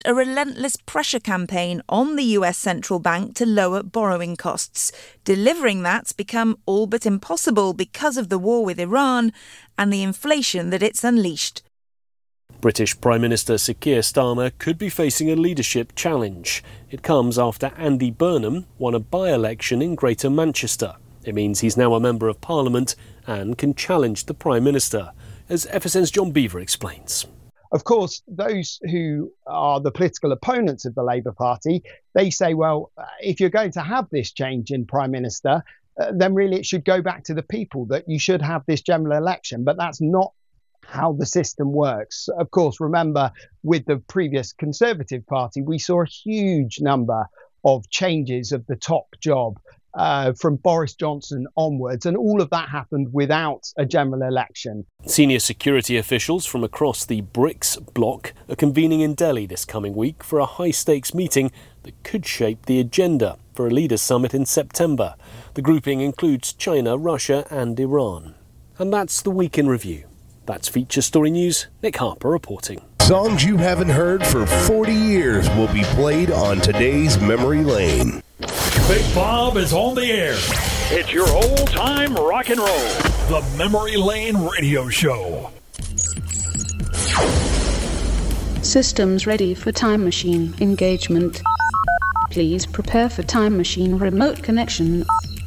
a relentless pressure campaign on the US central bank to lower borrowing costs. Delivering that's become all but impossible because of the war with Iran and the inflation that it's unleashed. British Prime Minister Sir Keir Starmer could be facing a leadership challenge. It comes after Andy Burnham won a by-election in Greater Manchester. It means he's now a Member of Parliament and can challenge the Prime Minister, as FSN's John Beaver explains. Of course, those who are the political opponents of the Labour Party, they say, well, if you're going to have this change in Prime Minister, then really it should go back to the people, that you should have this general election. But that's not how the system works. Of course, remember, with the previous Conservative Party, we saw a huge number of changes of the top job from Boris Johnson onwards, and all of that happened without a general election. Senior security officials from across the BRICS bloc are convening in Delhi this coming week for a high-stakes meeting that could shape the agenda for a leaders' summit in September. The grouping includes China, Russia and Iran. And that's the Week in Review. That's Feature Story News. Nick Harper reporting. Songs you haven't heard for 40 years will be played on today's Memory Lane. Big Bob is on the air. It's your old-time rock and roll. The Memory Lane Radio Show. Systems ready for time machine engagement. Please prepare for time machine remote connection.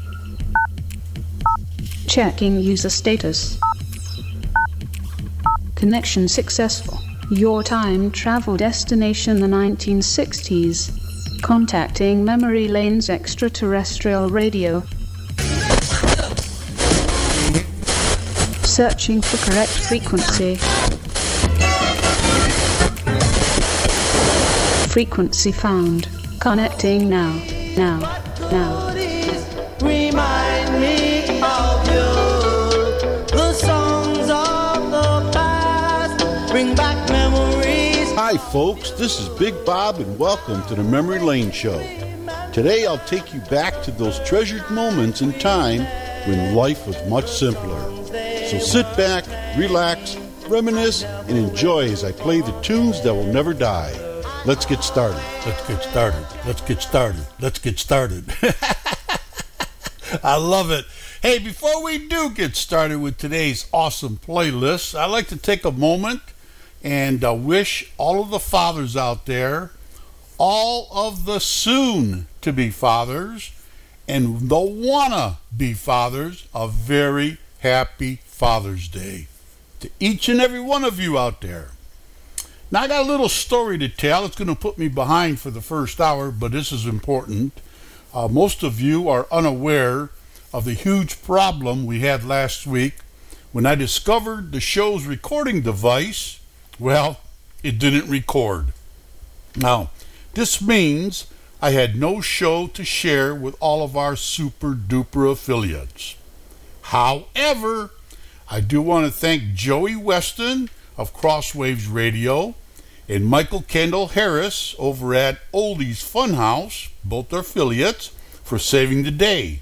Checking user status. Connection successful. Your time travel destination the 1960s. Contacting Memory Lane's extraterrestrial radio. Searching for correct frequency. Frequency found. Connecting now. Remind me of you. The songs of the past bring back memories. Hi folks, this is Big Bob and welcome to the Memory Lane Show. Today I'll take you back to those treasured moments in time when life was much simpler. So sit back, relax, reminisce, and enjoy as I play the tunes that will never die. Let's get started. Let's get started. Let's get started. Let's get started. I love it. Hey, before we do get started with today's awesome playlist, I'd like to take a moment and wish all of the fathers out there, all of the soon-to-be fathers, and the wanna-be fathers, a very happy Father's Day to each and every one of you out there. Now, I got a little story to tell. It's going to put me behind for the first hour, but this is important. Most of you are unaware of the huge problem we had last week when I discovered the show's recording device, well, it didn't record. Now, this means I had no show to share with all of our super duper affiliates. However, I do want to thank Joey Weston of Crosswaves Radio and Michael Kendall Harris over at Oldies Funhouse, both are affiliates, for saving the day.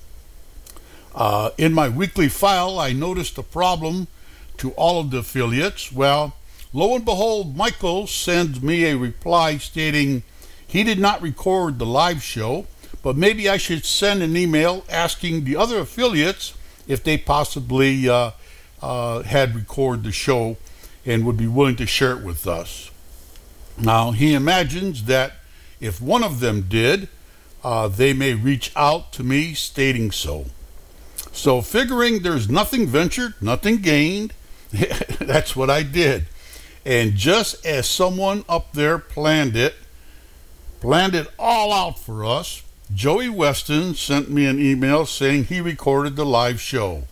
In my weekly file, I noticed a problem to all of the affiliates. Well, lo and behold, Michael sends me a reply stating he did not record the live show, but maybe I should send an email asking the other affiliates if they possibly had recorded the show and would be willing to share it with us. Now, he imagines that if one of them did, they may reach out to me stating so. So figuring there's nothing ventured, nothing gained, that's what I did. And just as someone up there planned it all out for us, Joey Weston sent me an email saying he recorded the live show.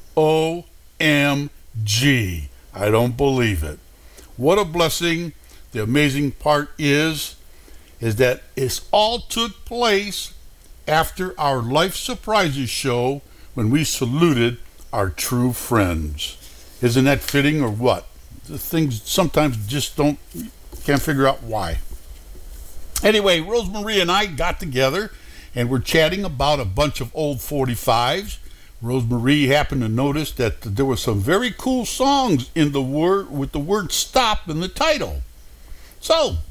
OMG. I don't believe it. What a blessing. The amazing part is that it all took place after our Life Surprises show when we saluted our true friends. Isn't that fitting or what? The things sometimes just can't figure out why. Anyway, Rosemarie and I got together and we're chatting about a bunch of old 45s. Rosemarie happened to notice that there were some very cool songs with the word stop in the title. So